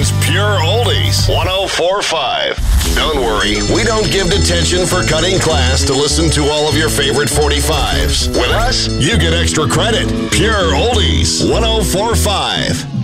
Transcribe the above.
is Pure Oldies 104.5. Don't worry, we don't give detention for cutting class to listen to all of your favorite 45s. With us, you get extra credit. Pure Oldies 104.5.